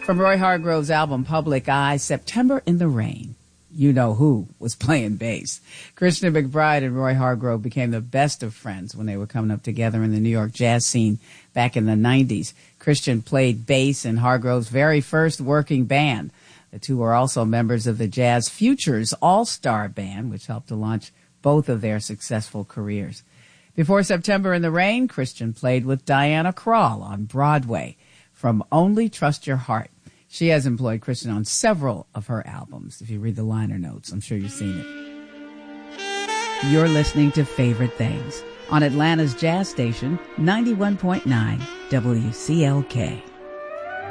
From Roy Hargrove's album Public Eye, September in the Rain. You know who was playing bass. Christian McBride and Roy Hargrove became the best of friends when they were coming up together in the New York jazz scene back in the 90s. Christian played bass in Hargrove's very first working band. The two were also members of the Jazz Futures All-Star Band, which helped to launch both of their successful careers. Before September in the Rain, Christian played with Diana Krall on Broadway from Only Trust Your Heart. She has employed Christian on several of her albums. If you read the liner notes, I'm sure you've seen it. You're listening to Favorite Things on Atlanta's Jazz Station, 91.9 WCLK.